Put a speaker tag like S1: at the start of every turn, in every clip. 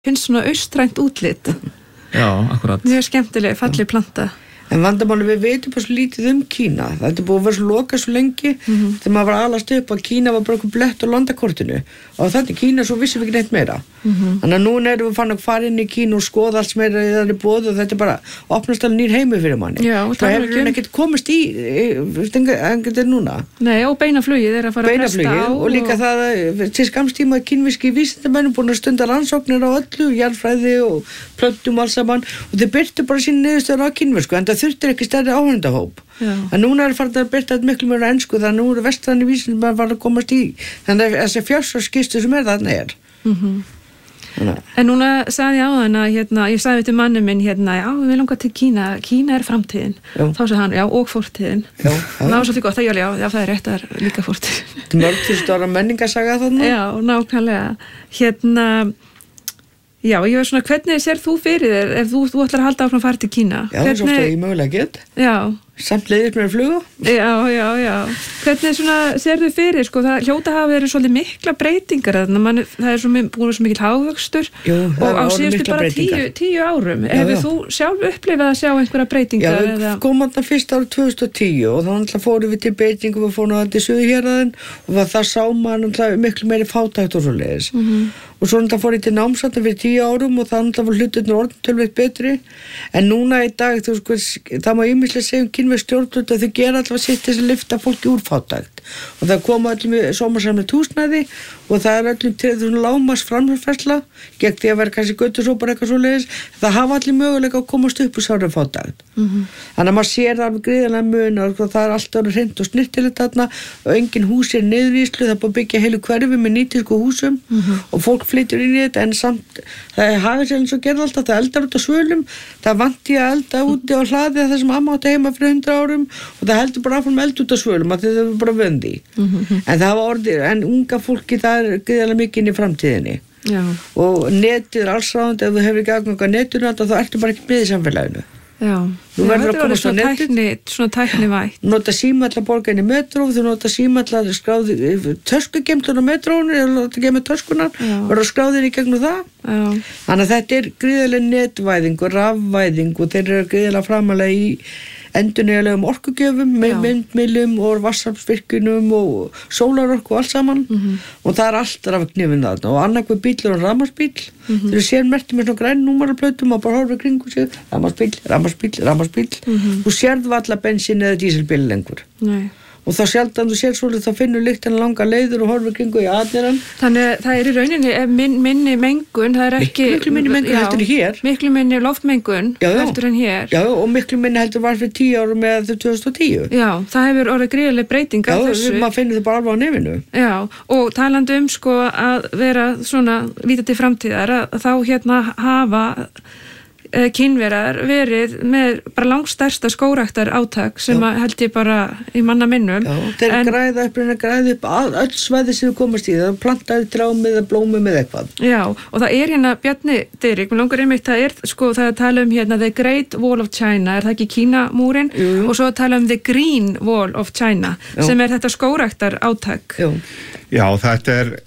S1: finnst svona austrænt útlit.
S2: Já, akkurat.
S1: Mjög skemmtileg, falleg planta.
S3: En vandamáli við veitum bara svo lítið Kína. Þetta búið að vera svo lokað svo lengi þegar maður var alast upp að Kína var bara eitthvað blett á landakortinu og þetta Kína svo vissum við ekki neitt meira. Þannig að núna erum við fann að fara inn í Kína og skoða allt meira í þannig boð og þetta bara opnast alveg nýr heimi fyrir manni.
S1: Já, og það
S3: hefur ekkert komist í engar núna.
S1: Nei, og beinaflugið er að fara að presta á.
S3: Og líka það til skamstíma kínverski vísindamenn búin að stunda rannsóknir á öllu, jarðfræði og plöntum alls saman og þeir byrtu bara sín niðurstöður á kínversku en það þurftir ekki stærri áhörndahóp. En núna er farið að byrta miklu meira ensku þannig að nú eru vestræni vísindamenn að fara að komast í þannig að þessi fjárskistu sem þarna er.
S1: En núna sagði ég á þann að ég sagði til manni minn já, við langar til Kína er framtíðin. Þá sagði hann, já, og fortíðin. Það var svolítið gott að já, það er rétt að líka fortíðin.
S3: Þetta er mörg 1000 ára menningarsaga þarna.
S1: Já, nákvæmlega. Já, ég var svona, hvernig sér þú fyrir þér ef þú ætlar að halda áfram að fara til Kína?
S3: Já, svo ofta ég mögulega get.
S1: Já.
S3: Samt leiðir mér að fluga.
S1: Já. Hvernig svona sér þú fyrir, sko, það hljóta hafa verið svolítið mikla breytingar þarna, það er búin svo mikil hagvöxtur og á síðustu bara 10 árum. Hefur þú sjálf upplifað að sjá einhverja breytingar?
S3: Já, við komum þarna fyrst árið 2010 og þá náttúrulega fórum við til Beijing og við fórum til Suðurhéraðinn og það sá maður náttúrulega miklu meiri fátækt og svoleiðis. Og svo náttúrulega fór ég til námsáttan fyrir 10 árum og það náttúrulega var hlutirnir orðin töluvert betri. En núna í dag, það má ýmislega segja kínversk stjórnvöld að þau gera alltaf sitt þess að lyfta fólki úr fátækt. Og það koma öllum í sómasamlegt húsnæði og það er öllum til lágmarks framfærsla gegn því að vera kannski götusópar eitthvað svoleiðis. Það hafa allir möguleika að komast upp úr sárið fátækt. Þannig að maður sér það alveg gríðarlega mun og það er alltaf hreint og snirtilegt þarna og engin hús er niðurvíslu, það er bara að byggja heilu hverfi með nýtísku húsum og fólk flytur inn í þetta en samt það er hafið sér eins og gerða alltaf, það eldar út á svölum, það vanti að elda úti á hlaði það sem amma átti heima fyrir 100 árum og það heldur bara áfram eld út á svölum að það er bara vöndi. En það var orðið, en unga fólki það er gríðarlega mikið inn í framtíðinni. Já. Og netið er allsráðandi, ef þú hefur ekki aðgang að netinu þá ertu bara ekki með í samfélaginu.
S1: Já,
S3: þú verður að komast á netið.
S1: Svona tæknivætt.
S3: Nota símalla borga inn í metró, þú nota símalla skráði töskugemtlun á metrónu, eða nota gemma töskunar, verður að skráðir í gegnum það. Já. Þannig að þetta er gríðarlega netvæðing og rafvæðing og þeir eru gríðarlega framalega í endurnýjanlegum orkugjöfum með myndmiðlum og vatnsaflsvirkjunum og sólarorku og allt saman og það er allt rafknifin þarna og annarkveð bíl og rafmagnsbíl þeir sér merti með svona græn númeraplötum og bara horfir kringu sig rafmagnsbíl þú sérð varla bensín eða dísilbíl lengur. Nei. Og þá sjaldan þú sér svolítið þá finnur lyktina langa leiður og horfir kringu í atnirann.
S1: Þannig það er í rauninni minni mengun, það er ekki
S3: miklu minni mengun heldur hér.
S1: Miklu minni loftmengun heldur en hér.
S3: Já, og miklu minni heldur var fyrir 10 árum með 2010.
S1: Já, það hefur orðið gríðarleg breyting á þessu.
S3: Já, maður finnur það bara alveg á nefinu.
S1: Já, og talandi sko að vera svona líta til framtíðar að þá hafa Kínverjar verið með bara langstærsta skógræktar átak sem held ég bara í manna minnum.
S3: Já, þeir græða upp öll svæði sem komast í það, plantaði trámið eða blómið með eitthvað. Já, og það er Bjarni Diðrik, mér langar einmitt, það er tala um The Great Wall of China, er það ekki Kínamúrin? Og svo tala um The Green Wall of China, sem er þetta skógræktar átak.
S4: Já, þetta er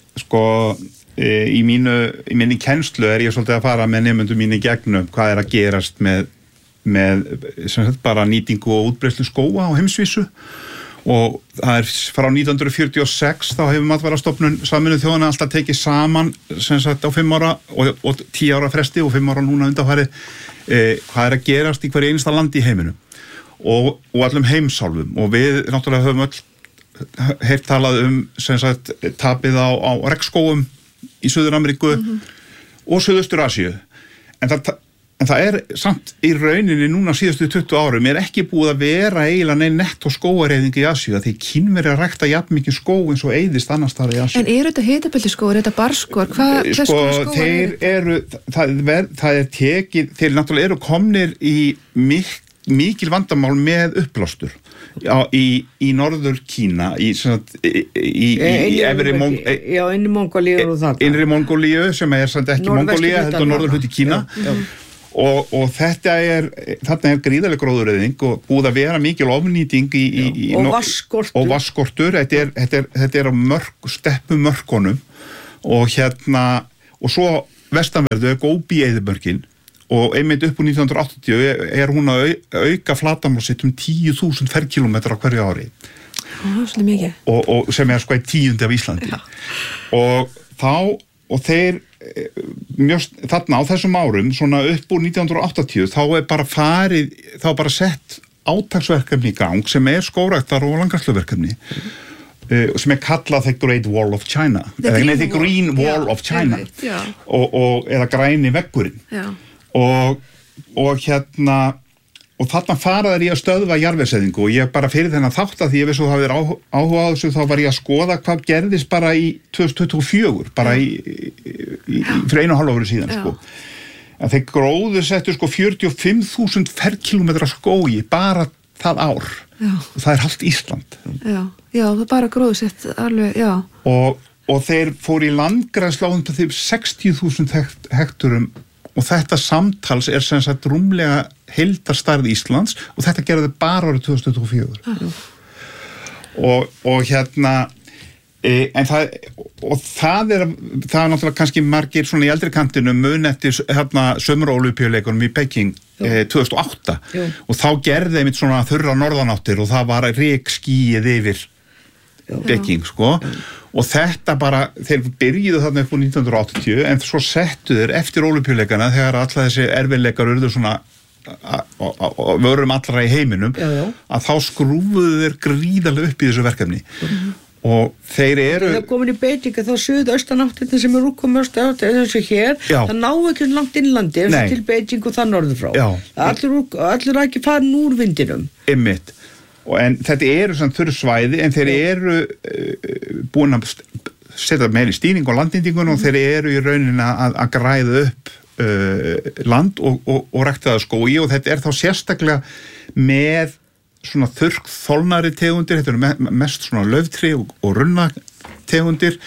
S4: í minni kennslu er ég svolítið að fara með nemendum mínu gegnum hvað er að gerast með sem sagt bara nýtingu og útbreiðslu skóga á heimsvísu og það er frá 1946 þá hefur Matvælastofnun Sameinuðu þjóðanna alltaf tekið saman sem sagt á 5 ára og 10 ára fresti og 5 ára núna undanfarið hvað er að gerast í hverju einasta landi í heiminum og allum heimsálfum og við náttúrulega höfum öll heyrt talað sem sagt tapið á regnskógum í Suður-Ameríku og Suðaustur-Asíu en það er samt í rauninni núna síðustu 20 árum er ekki búið að vera eiginlega neinn nettó skógareyðing í Asíu því Kínverjar rækta jafn mikið skóg eins og eyðist annars staðar í Asíu.
S1: En eru þetta hitabeltisskógar, er þetta barrskógar?
S4: Þeir náttúrulega eru komnir í mikil vandamál með uppblástur í norður Kína
S3: innri Mongólíu og það
S4: innri Mongólíu sem er samt ekki Mongólía heldur norður hluti Kína og þetta er gríðarleg gróðureyðing og búið að vera mikil ofnýting og vatnsskortur þetta er á steppumörkunum og og svo vestanverðu Gobi eyðimörkin og einmitt upp úr 1980 hún að auka flatarmál sitt 10.000 ferkilometra á hverju ári.
S1: Svolítið mikið.
S4: Og sem sko 10% af Íslandi. Og þeir þarna á þessum árum, svona upp úr 1980, þá bara sett átaksverkefni í gang sem skógræktar- og landgræðsluverkefni sem kallað The Great Wall of China The Green Wall of China eða græni veggurinn og þarna fara þær í að stöðva jarðvegseyðingu og ég bara fyrir þennan þátt að því ég vissi að það hefur áhuga á þessu þá var ég að skoða hvað gerðist bara í 2024 bara fyrir 1,5 ári síðan sko. Að þeir gróðu settu sko 45.000 ferkilometra skógi bara það ár og það allt Ísland
S1: Já, það bara gróðu sett alveg, já
S4: og þeir fóru í landgræðslu á 60.000 hekturum og þetta samtals sem sagt rúmlega heildarstærð Íslands og þetta gerði bara árið 2024 og en það er náttúrulega kannski margir svona í eldri kantinum mun eftir sömur-ólympíuleikunum í Peking 2008 og þá gerði einmitt svona þurra norðanáttir og það var rykskýið yfir Peking sko og þetta bara, þeir byrjuðu þarna upp úr 1980 en svo settu þeir eftir ólympíuleikana þegar alla þessi erfiðleikar urðu svona vörum allra í heiminum að þá skrúfuðu þeir gríðarlega upp í þessu verkefni og þeir eru
S3: það komin í beitinga þá suðaustanáttin sem úrkomið eins og hér það ná ekki langt innlandi eins og til Beiting og það norður frá allir ekki farin úr vindinum
S4: einmitt en þetta eru samt þurr svæði en þeir eru búin að setja meiri stýring á landnýtingun og þeir eru í rauninni að græða upp land og ræktaða skógi og þetta þá sérstaklega með svona þurrkþolnari tegundir, þetta eru mest svona lauftré og runnategundir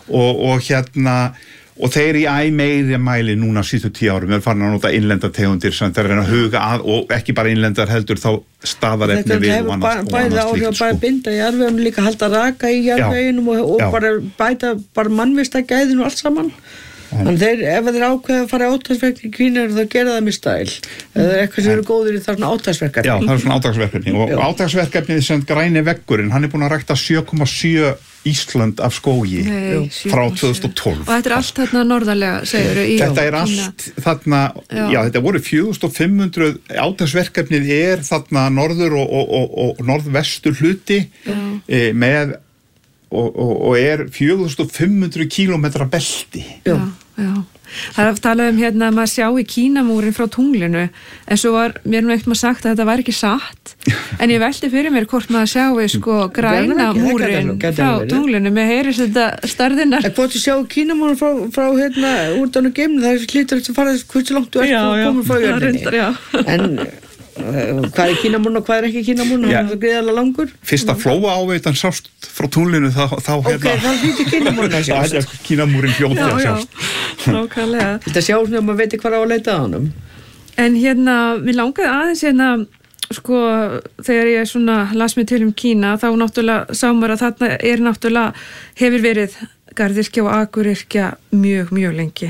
S4: og þeir í meiri mæli núna síðustu 10 árum farin að nota innlendar tegundir sem þeir reyna að huga að og ekki bara innlendar heldur þá staðarefni við og annars
S3: bæði áhrif að bara binda í jarðveginum líka halda raka í jarðveginum og bara bæta bara mannvistagæðin og allt saman Þannig ef þeir ákveða að fara átaksverkefni í Kvínar þá gera það með stæl eða eitthvað sem eru góðir í þarna átaksverkefni.
S4: Já, það svona átaksverkefni og átaksverkefnið sem græni veggurinn, hann búinn að rækta 7,7 Ísland af skógi frá 2012.
S1: Og þetta allt þarna norðarlega, segirðu, í
S4: Þetta allt þarna, já, þetta voru 4500 átaksverkefnið þarna norður og norðvestur hluti með og 4500 kílómetra belti.
S1: Já. Það er talað hérna að maður sjá í Kínamúrin frá tunglinu en svo var mér eitthvað sagt að þetta var ekki satt en ég velti fyrir mér hvort maður sjái sko græna múrin frá tunglinu með heyris þetta stærðinnar.
S3: Hvort þú sjá Kínamúrin frá hérna út á geimnum það hlýtur að fara hversu langt þú ert og komur frá jörðinni. En hvað Kínamúrin og hvað ekki Kínamúrin, hann er greiðarlega langur.
S4: Fyrsta flóa áveitan sást frá tunglinu þá
S3: Ok, þá hlýtur Kínamúrin að sjást.
S4: Það er Kínamúrin fljóti að sjást.
S1: Nákvæmlega.
S3: Þetta sjást þegar maður veit hvað á að leita á honum.
S1: En hérna, mér langaði aðeins sko, þegar ég svona las mig til Kína, þá náttúrulega sá maður að þarna náttúrulega hefur verið garðyrkja og akuryrkja mjög, mjög lengi.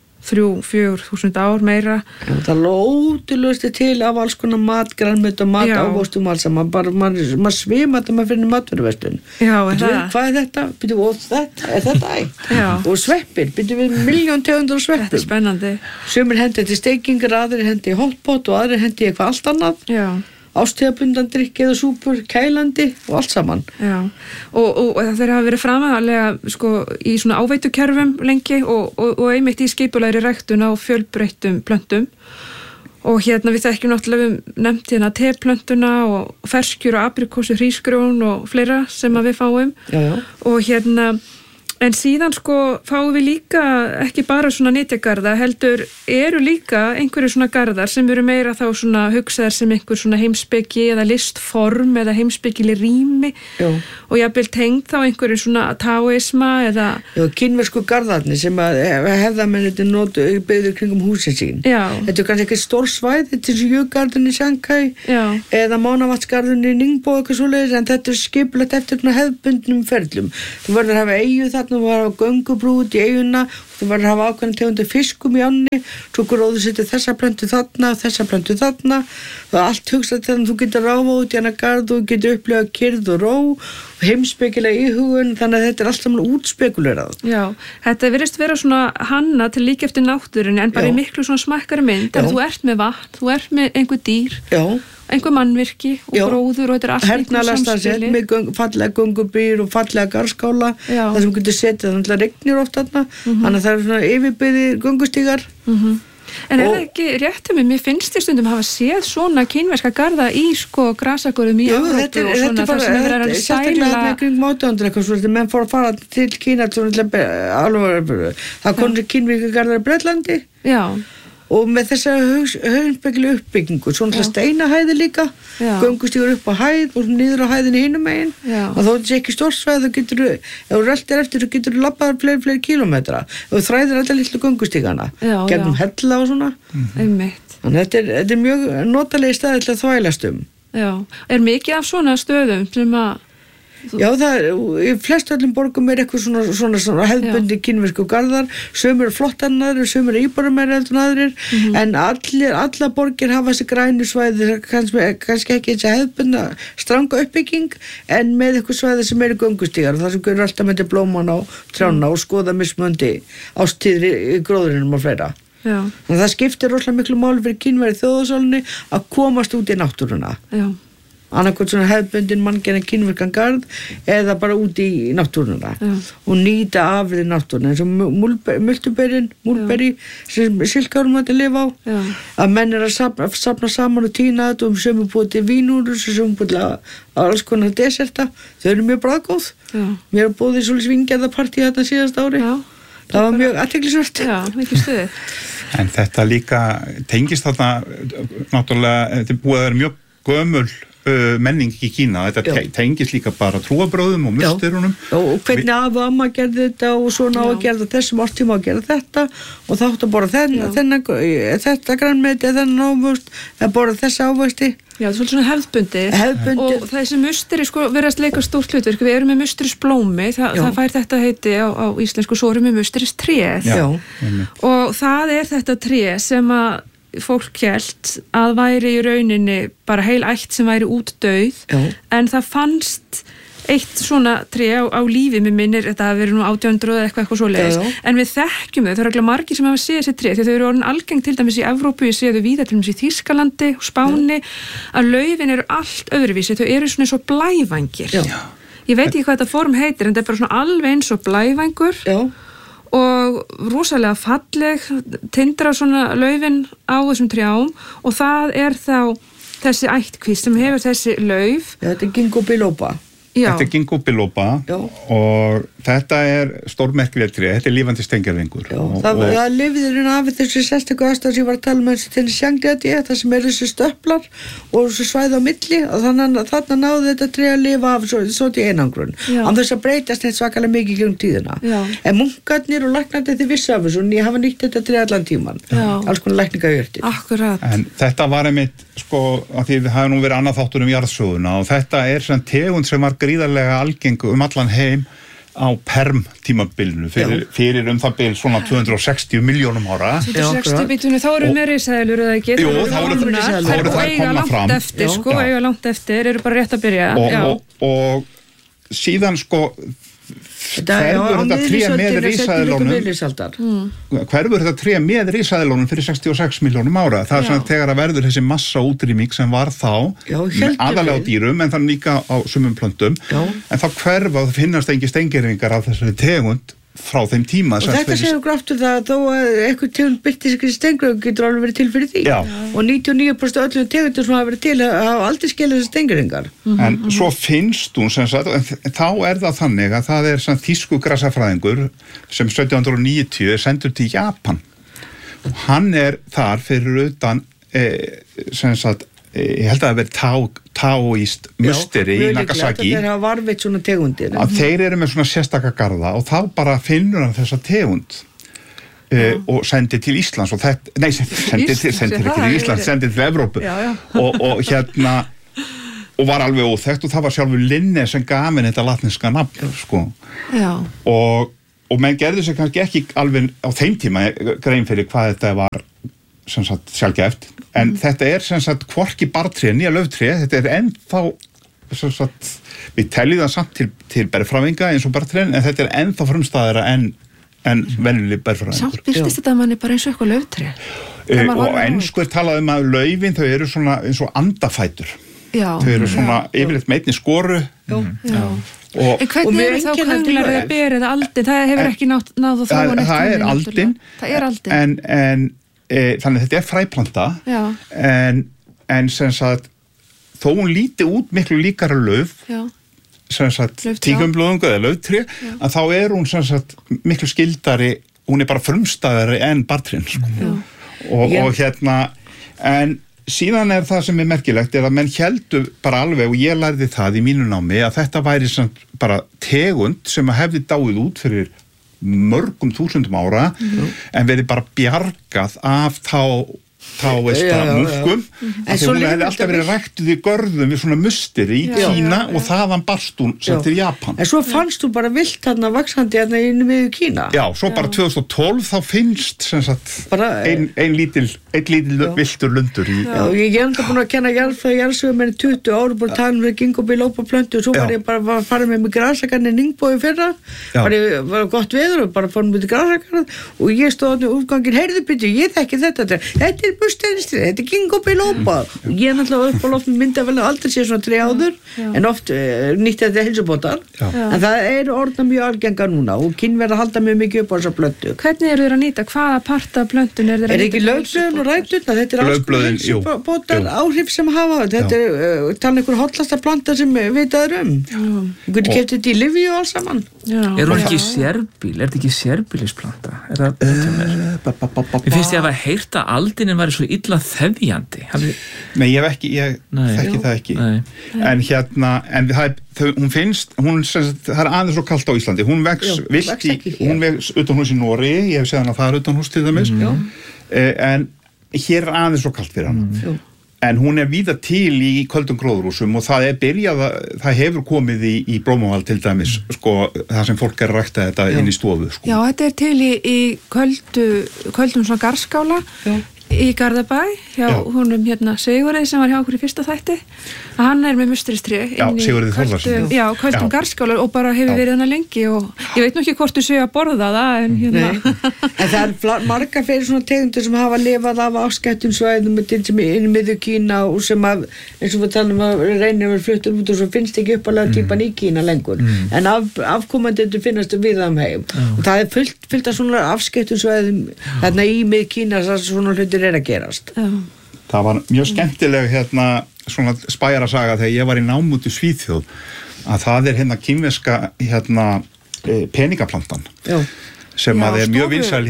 S1: 3-4 ár meira.
S3: Það lótilust til af alls konar mat, grænmeti og mat ávöxtum alls saman, maður svimar þegar maður finnir matvöruverslun.
S1: Já,
S3: hvað er þetta? Byrju, og þetta, er þetta ætt? Og sveppir, byrju við 1.000.000 tegundir sveppum.
S1: Þetta er spennandi.
S3: Sumir hendi til steikingar, aðrir hendi í hotpot og aðrir hendi í eitthvað allt annað. Já. Ástíðabundan drykki eða súpur, kælandi og allt saman. Já, og þeir hafa verið framalega sko, í svona áveitukerfum lengi og einmitt í skipulegri ræktun á fjölbreyttum plöntum og hérna við þekkjum náttúrulega nefnt hérna teplöntuna og ferskjur og aprikósu, hrísgrjón og fleira sem að við fáum og hérna en síðan sko fáum við líka ekki bara svona nytjagarða heldur eru líka einhverju svona garðar sem eru meira þá svona hugsaðar sem einhver svona heimspeki eða listform eða heimspekileg rými og jafnvel tengd þá einhverju svona taoisma eða kínversku garðarnir sem að hefðamenninni notu byggður kringum húsin sín. Þetta er kannski ekki stór svæð, þetta er Jögarðin í Shanghai eða Mánavatnsgarðin í Ningbo eitthvað svoleiðis en þetta er skipulagt eftir hefðbundnum ferlum. Þú verður að hafa eyju þarna og var á göngubrú út í eyjuna þú verður að hafa ákveðna tegundir fiskum í ánni, svo gróðursettir þessa plöntu þarna, þessa plöntu þarna, það er allt hugsað þegar þú getur ráfa út í hana garð og getur upplifað kyrrð og ró og heimspekilega íhugun, þannig að þetta er allt saman útspekulerað.
S1: Já, þetta virðist vera svona hanna til líka eftir náttúrunni en bara í miklu svona smakkari mynd, en þú ert með vatn, þú ert með einhver dýr, einhver mannvirki og gróður og þetta er allt einhver samspili.
S3: Með fallega göngubýr og fallega garskála, það sem getur setið, þannig að regnir oft þarna, þannig að það er svona yfirbyggðir göngustígar.
S1: En er það ekki rétt um mig, mér finnst því stundum hafa séð svona kínverska garða í sko grasagörðum í Evrópu og svona þar sem er verið að sæla.
S3: Sérstaklega þetta kring 1800 eitthvað svona, menn fór að fara til Kína alveg, það kom kínverska garðar í Bretlandi. Já. Og með þessa heimspekilega uppbyggingu, svona steinahæði líka, göngustígur upp á hæð og niður á hæðinni hinum megin, og þó þetta sé ekki stórsvæð, þá getur þú, ef þú röltir eftir, þá getur þú labbað fleiri kílómetra, og þú þræðir alltaf litlu göngustígana, gegnum hella og svona. Þannig að þetta er mjög notalegi staði til að þvælast
S1: Já, er mikið af svona stöðum sem að
S3: Já, í flest öllum borgum er eitthvað svona hefðbundi kínversku garðar, sömur er flott en aðrir, sömur er íbúðarmeiri heldur en aðrir, en alla borgir hafa þessi grænu svæði, kannski ekki þessi hefðbunda stranga uppbygging, en með eitthvað svæði sem eru göngustígar, og það sem görur alltaf með blóman á trjána og skoða mismöndi ástíðri í gróðurinnum og fleira. Þannig að það skiptir rosalega miklu máli fyrir kínveri þjóðarsálunni að komast út í náttúruna. Annarkvæmt svona hefðbundin manngerðan kínverkan garð eða bara út í náttúruna og nýta afrið náttúruna eins og múlberi sem silkárum að lifa á að menn er að safna saman og týna þetta og sem er búið til vínúrur sem er búið til alls konar deserta, þau eru mjög bragðgóð. Mér er búið í svolítið vingjarðapartí þetta síðast ári. Það var mjög athyglisvert.
S1: Já, mikið stuðið.
S4: En þetta líka tengist þarna náttúrulega, þetta er búið að vera mjög gömul menning í Kína, þetta tengist líka bara trúarbrögðum og musturunum
S3: og hvernig afi og amma gerði þetta og svona á að gera þessum ástíma að gera þetta og þá áttu að borða þetta grænmeti eða þennan ávöxt eða borða þessa ávöxti.
S1: Já, það er svolítið svona hefðbundið og þessi musteri sko verðast leika stórt hlutverk, við erum með musterisblómi, það fær þetta heiti á íslensku, svo erum við musteristréð og það er þetta tré sem að fólk hélt að væri í rauninni bara heil ætt sem væri útdauð en það fannst eitt svona tré á lífi með minnir, þetta hafi verið nú 1800 eða eitthvað svoleiðis, en við þekkjum þau, það eru ekki margir sem hafa séð þessi tré, því þau eru orðin algeng til dæmis í Evrópu, ég séð þau víða til dæmis í Þýskalandi og Spáni, að laufin eru allt öðruvísi, þau eru svona eins og blævængir. Ég veit ekki hvað þetta form heitir, en þetta er bara svona alveg eins og blævængur og rosalega falleg, tindrar svona laufin á þessum trjám og það er þá þessi ættkvísl sem hefur þessi lauf.
S3: Þetta er ginkgo biloba.
S4: Þetta er ginkgo biloba og þetta er stórmerkilegt tré, þetta er lifandi steingervingur.
S3: Það lifir hérna af þessu sérstöku aðstæð sem ég var að tala með til Shanghai, það sem er þessi stöplar og þessu svæði á milli og þarna náði þetta tré að lifa af svo til einangrun. Án þess að breytast þetta svakalega mikið gegnum tíðina. En munkarnir og læknarnir þið vissu af þessu og ég hafa nýtt þetta tré allan tíman. Alls konar lækningajurtir.
S1: Akkurat.
S4: En þetta var einmitt sko að því við hafa nú verið annað þáttur jarðsöguna og þetta er svona tegund sem var gríðarlega algengu allan heim á perm tímabilinu fyrir það bil svona 260 milljónum ára.
S1: 260 bitunni, þá eru með risaeðlur eða ekki?
S4: Jú, þá eru þær komna fram.
S1: Eiga langt eftir, eru bara rétt að byrja.
S4: Og síðan sko hverfur þetta tré með risaeðlunum fyrir 66 milljónum ára. Það er svona þegar að verður þessi massa útrýming sem var þá aðalega á dýrum en þannig líka á sumum plöntum en þá hverfa og finnast engin steingervingar af þessari tegund frá þeim tíma.
S3: Og þetta séu graftur það að þó að eitthvað tegund byrti sig steingervingar getur alveg verið til fyrir því og 99% öllum tegundur sem hafa verið til hafa aldrei skilað þessi steingervingar.
S4: En svo finnst hún sem sagt, þá er það þannig að það er þýsku grasafræðingur sem 1790 er sendur til Japan og hann er þar fyrir utan sem sagt ég held að það verið taoíst musteri í Nagasaki
S3: þeir hafa varveitt svona tegundir
S4: að þeir eru með svona sérstaka garða og þá bara finnur hann þessa tegund og sendir til Íslands og þetta, nei, sendir ekki til Íslands, sendir til Evrópu og hérna og var alveg óþekkt og það var sjálfur Linné sem gaf henni þetta latneska nafn sko og og menn gerðu sér kannski ekki alveg á þeim tíma grein fyrir hvað þetta var sem sagt sjálfgæft, en þetta sem sagt hvorki bartré, nýja lauftré, þetta ennþá sem sagt, við teljum það samt til bergfræðinga eins og bartrén, en þetta ennþá frumstæðara en venjuleg bergfræðingur.
S1: Samt birtist þetta manni bara eins og eitthvað lauftré.
S4: Og ensku talað að laufin, þau eru svona eins og andafætur. Já. Þau eru svona yfirleitt með einni skoru. Já.
S1: En hvernig eru þá könglar eða ber eða aldin? Það hefur ekki náð að þróa neitt.
S4: Það er aldin.
S1: Það er aldin.
S4: Þannig þetta fræplanta. Já. En sem sagt, þó hún líti út miklu líkara lauf, sem sagt tígumblóðungu eða lauftré, að þá er hún sem sagt miklu skildari, hún er bara frumstæðari en bartrén, sko. Og en síðan er það sem er merkilegt er að menn héldu bara alveg, og ég lærði það í mínu námi, að þetta væri samt bara tegund sem hefði dáið út fyrir mörgum þúsundum ára, en verið bara bjargað af munkum, af því hún hefði alltaf verið ræktuð í görðum við svona musteri í Kína og þaðan barst hún til Japan.
S3: En svo fannst þú bara vilt þarna vaxandi hérna inn við Kína.
S4: Já, svo bara 2012 þá finnst sem sagt einn lítill viltur lundur í.
S3: Já, ég er enda búin að kenna jarðsögu með 20 ára, búin að tala um ginkgo biloba plöntu, og svo var ég bara að fara með grasakarni Ningboði fyrra, var gott veður og bara fórum við til grasakarni og ég stóð á útgangin, heyrðu byrju, ég þekki þetta er bustenistri, þetta er ginkgo biloba og ég náttúrulega upp á loft myndi að vel aldrei sé svona 3 áður, en oft nýtt þetta heilsubótar, en það er orðna mjög algenga núna og kynverða halda mjög mikið upp á þessa plöntu.
S1: Hvernig eru þeir að nýta? Hvaða parta af plöntun eru þeir að nýta?
S3: Ekki laufblöðin og ræturnar, þetta er alls konar heilsubótar áhrif sem hafa, þetta er talað einhver hollasta planta sem vitaður Þú getur keypt þetta í lyfju og alls saman.
S2: Er hún ekki sérbíl? Er þetta ekki sérbílisplanta? Mér finnst ég að hafa heyrt að aldinin væri svo illa þefjandi.
S4: Nei, ég þekki það ekki. En hún finnst, það er aðeins svo kalt á Íslandi, hún vex utanhús í Noregi, ég hef séð hana þar utanhús til dæmis, en hér er aðeins svo kalt fyrir hana. En hún er víða til í köldum gróðurhúsum og það hefur komið í Blómavall til dæmis, sko, það sem fólk er að rækta þetta inn í stofu, sko.
S1: Já, þetta er til í köldum svona garskála í Garðabæ, hjá honum Sigurði sem var hjá okkur í fyrsta þætti, að hann er með mustristré
S4: Sigurði Þórðarsson.
S1: Já, köldum garskálar og bara hefur verið hana lengi og ég veit nú ekki hvort þú séu að borða það, en
S3: En það er marga fyrir svona tegundur sem hafa lifað af afskættum svæðum sem er inn í miðju Kína og sem eins og við talum að reynir að fluttur út og svo finnst ekki uppalega típan í Kína lengur, en afkomendur finnast við heim og það er fullt af svona afskættum svæðum þarna í miðju Kína þar svona hlutir er að gerast.
S4: Það var mjög skemmtileg svona spæjarasaga þegar ég var í námi út í Svíþjóð, að það er kínverska peningaplantan sem að er mjög vinsæl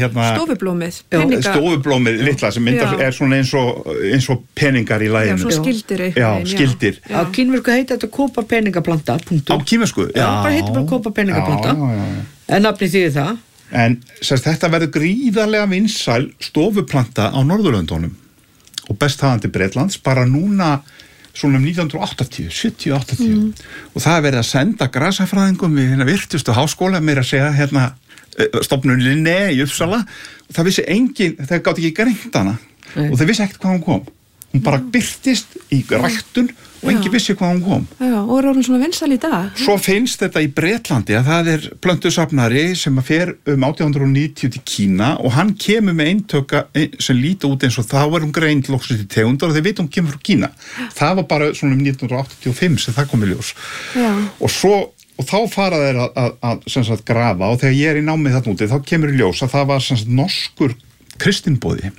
S4: stofublómið litla sem er svona eins og peningar í laginu.
S1: Já, svo skildir eitthvað.
S4: Skildir.
S3: Á kínversku heitir þetta kópa peningaplanta, punktur.
S4: Á kínversku?
S3: Já, bara heitir bara kópa peningaplanta. En nafnið þýðir það.
S4: En þetta verður gríðarlega vinsæl stofuplanta á Norðurlöndunum og best hafandi Bretlands bara núna svona 1980, 70-80 og það er verið að senda grasafræðingum við virtustu háskóla meira að segja stofnun Linné í Uppsala og það vissi enginn, það gátt ekki greint hana og það vissi ekkert hvað hún kom. Hún bara birtist í ræktun og enginn vissi hvað hún kom.
S1: Já, og er orðin svona vinsæl í dag.
S4: Svo finnst þetta í Bretlandi að það er plöntusafnari sem fer 1890 til Kína og hann kemur með eintöka sem líta út eins og þá er hún greind loksins í tegundar og þeir veit hún kemur frá Kína. Það var bara svona 1985 sem það kom í ljós. Já. Og þá fara þeir að sem sagt grafa og þegar ég er í námið þarna úti þá kemur í ljós að það var sem sagt norskur kristinboði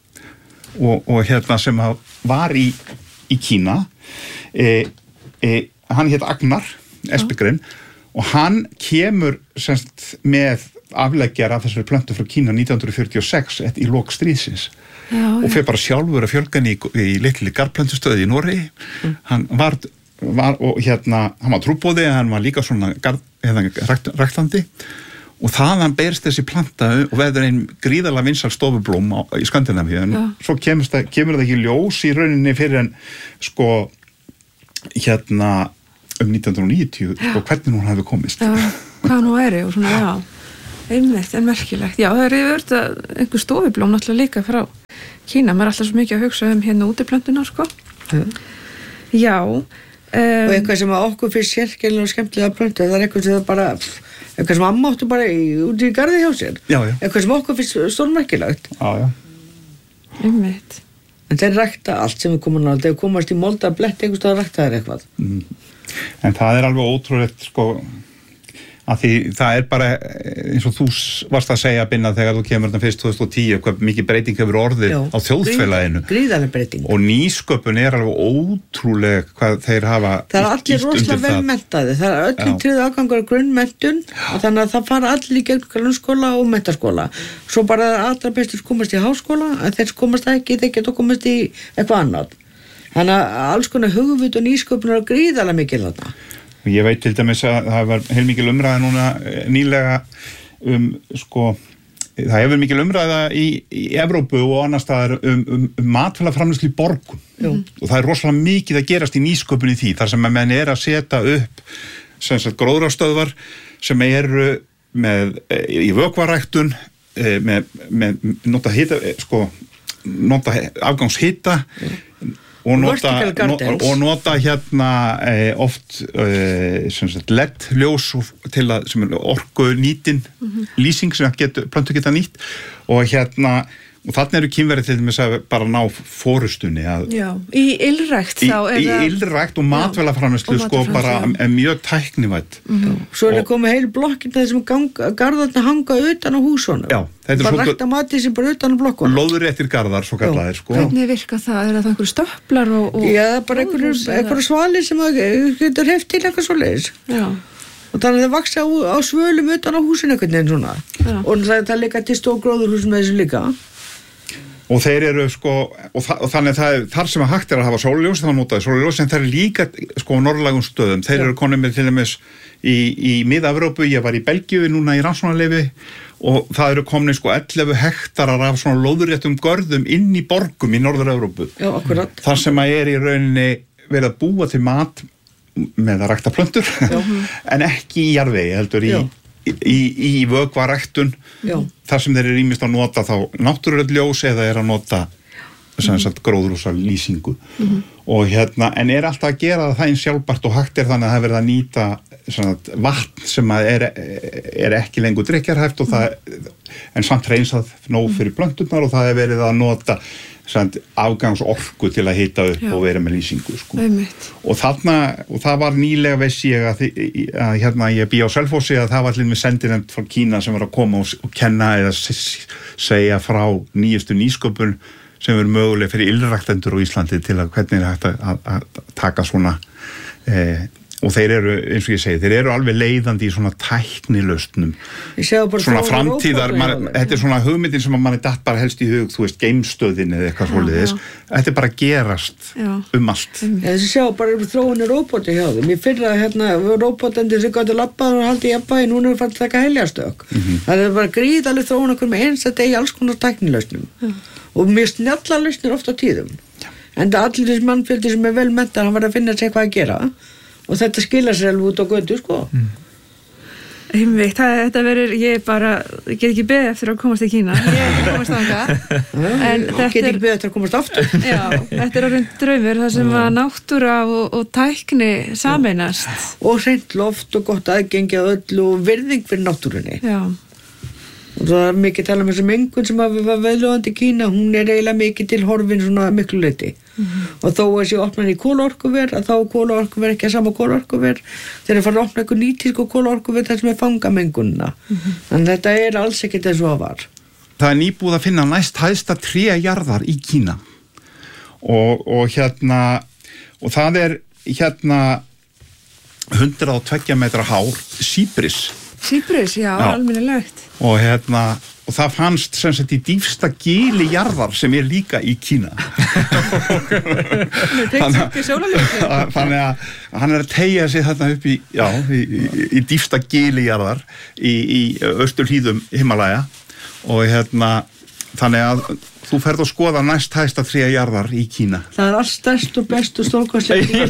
S4: og sem var í Kína hann hét Agnar Espegren og hann kemur semst með afleggjara af þessari plöntu frá Kína 1946 í lok stríðsins og fer bara sjálfur að fjölga í litli garðplöntustöði í Noregi hann var trúboði, hann var líka svona ræktandi og þaðan berst þessi planta og verður einn gríðarlega vinsæl stofublóm í Skandinavíu en svo kemur það ekki ljós í rauninni fyrir en sko 1990 og hvernig hún hefði komist
S1: hvað nú er og svona, Einmitt, en merkilegt. Já, það verið einhver stofublóm náttúrulega líka frá Kína. Maður er alltaf svo mikið að hugsa hérna útiplöntuna, sko. Já.
S3: Og eitthvað sem að okkur finnst sérkennilega og skemmtilega plöntu, það eitthvað sem það bara, eitthvað sem amma áttu bara úti í garði hjá sér.
S4: Já.
S3: Eitthvað sem okkur finnst stórmerkilegt.
S4: Já.
S1: Einmitt.
S3: En þeir rækta allt sem við komum á, þeir komast í molda blett einhvers stað að rækta þær eitthvað.
S4: En það er alveg ótrúlegt, sko, að því það er bara eins og þú varst að segja, Binna, þegar þú kemur þarna fyrst 2010, hvað mikið breyting hefur orðið á þjóðfélaginu.
S3: Gríðarleg breyting.
S4: Og nýsköpun er alveg ótrúleg hvað þeir hafa.
S3: Það er allir rosalega vel menntaði. Það er öllum tryggð aðgangur að grunnmenntun og þannig að það fara allir í gegn grunnskóla og menntaskóla. Svo bara allra bestur komast í háskóla, að þeir komast ekki, þeir geta komast í eitthvað annað. Þannig að alls konar hugvit og nýsköpun er gríðarlega mikil þarna.
S4: Ég veit til dæmis að það var heilmikil umræða núna nýlega sko, það hefur mikil umræða í Evrópu og annar staðar matvælaframleiðslu í borgum. Og það er rosalega mikið að gerast í nýsköpun í því, þar sem að menn er að setja upp sem sagt gróðrarstöðvar sem eru í vökvaræktun með nota hita, sko, nota afgangshita og nota hérna oft LED-ljós til að, sem er orku nýtin lýsing sem plöntur geta nýtt og hérna, og þarna eru kynverið til dæmis að bara ná fórustunni að
S1: Já, í ylrækt þá
S4: í ylrækt og matvælaframleiðslu sko bara mjög tæknivætt.
S3: Svo er það komið heil blokkin það sem garðarnir hanga utan á húsunum.
S4: Já, þetta
S3: bara rækta matið sem bara utan á blokkunum.
S4: Lóðréttir garðar, svo kallaðir sko.
S1: Hvernig virka það? Er það einhverju stöplar og
S3: Já, bara einhverju svalir sem getur heft til eitthvað svoleiðis. Já. Og þannig að það vaksa á svölum utan á húsinu einhvern veginn svona. Og það líka til stór gróðurhús með þessu líka.
S4: Og þeir eru sko, og þannig að þar sem að hægt er að hafa sólljós, þá notaði sólljós, en það er líka sko á norðlægum stöðum. Þeir eru konum með til dæmis í Mið-Evrópu, ég var í Belgíu núna í rannsóknarleyfi og það eru komni sko 11 hektarar af svona lóðréttum görðum inn í borgum í Norður-Evrópu. Já, akkurat. Þar sem að er í rauninni verið að búa til mat með að rækta plöntur, en ekki í jarðvegi, heldur í vökvaræktun þar sem þeir eru ýmist að nota þá náttúruljós eða er að nota gróðurhúsa lýsingu og hérna, en er alltaf að gera það eins sjálfbært og hægt er þannig að það verið að nýta vatn sem er ekki lengur drykkjarhæft og en samt hreinsað nóg fyrir plönturnar og það er verið að nota afgangsorku til að hita upp og vera með lýsingu sko. Og það var nýlega veist ég að hérna ég bý á Selfossi að það var allir með sendinefnd frá Kína sem var að koma og kenna eða segja frá nýjustu nýsköpun sem er möguleg fyrir ylræktendur á Íslandi til að hvernig er hægt að taka svona og þeir eru, eins og ég segi, þeir eru alveg leiðandi í svona tæknilausnum svona framtíðar þetta er svona hugmyndin sem að manni datt bara helst í hug, þú veist, geimstöðin eða eitthvað svoleiðis, þetta er bara að gerast allt.
S3: Þessi sjá bara þróunni róbóti hjá þeim, ég fyrra hérna, róbótandi sem gáttu labbaður og haldi jafnvægi, núna er farið að taka heljastök það er bara gríðarlega þróun okkur með eins að degi alls konar tæknilausnum og mjög snjalla lausnir oft á tíðum en það allir þessi mannfjöldi sem er vel menntað, hann var að finna sér hvað að gera og þetta skila sér alveg út á götu, sko.
S1: Einmitt, þetta verður, ég get ekki beðið eftir að komast í Kína. Ég komast þangað.
S3: Get ekki beðið eftir að komast aftur.
S1: Já, þetta er orðinn draumur, það sem að náttúra og tækni sameinast.
S3: Og hreint loft og gott aðgengi að öllu og virðing fyrir náttúrunni. Já. Og það er mikið tala um þessu mengun sem var veðlóðandi í Kína, hún er eiginlega mikið til horfin svona miklu leyti. Og þó að sé opnan í kolaorkuver, að þá kolaorkuver ekki að sama kolaorkuver, þeir fara að opna eitthvað nýtísku kolaorkuver þar sem er fangamengunina. Þannig þetta er alls ekkert eins og það var.
S4: Það er nýbúið að finna næst hæsta tréjarðar í Kína. Og hérna, og það er hérna 102 metra hár síbris.
S1: Síbris, já. Almennilegt.
S4: Og hérna, og það fannst sem sagt í dýpsta gili jarðar sem er líka í Kína. Þannig að hann er að teygja sig þarna upp í dýpsta gili jarðar í austurhlíðum Himalaya og hérna þannig að þú ferð að skoða næst hæsta tré jarðar í Kína.
S3: Það allt stærst og best og stórkostlegt.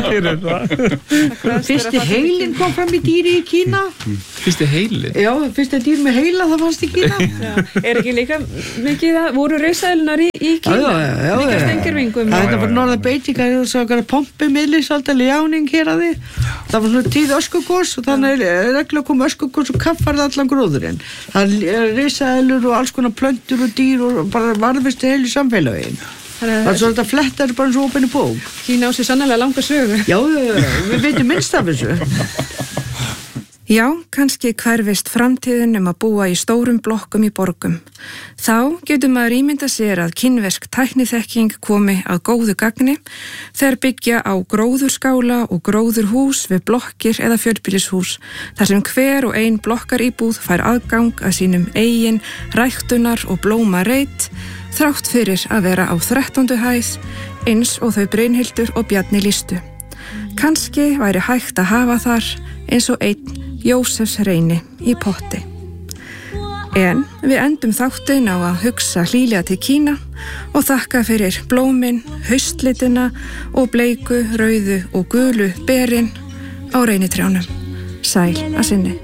S3: Fyrsti heilin kom fram í dýri í Kína.
S2: Fyrsti heili?
S3: Já, fyrsti dýr með heila það fannst í Kína.
S1: Er ekki líka mikið að voru risaeðlunar í Kína? Líka stengirvingum.
S3: Það var norða beitingar og svo pompi millisalda ljáning hér að því. Það var svona tíð öskugos og þannig reglulega kom öskugos og kaffarði allan gróðurinn. Það er risaeðlur og alls konar plöntur og dýr og bara varðvistu heilu samfélagin. Það er svo þetta flettar bara eins og opinni bók.
S1: Kína á sig sannlega langa sögu.
S3: Já, við veitum minnst af þessu.
S1: Já, kannski hverfist framtíðin að búa í stórum blokkum í borgum. Þá getur maður ímynda sér að kínversk tækniþekking komi að góðu gagni þegar byggja á gróðurskála og gróðurhús við blokkir eða fjölbýlishús, þar sem hver og ein blokkaríbúð fær aðgang að sínum eigin ræktunar og blómareit, þrátt fyrir að vera á 13. hæð, eins og þau Brynhildur og Bjarni lýstu. Kannski væri hægt að hafa þar eins og einn Jósefs Reyni í potti. En við endum þáttinn á að hugsa hlýlega til Kína og þakka fyrir blómin, haustlitina og bleiku, rauðu og gulu berin á reynitrjánum. Sæl að sinni.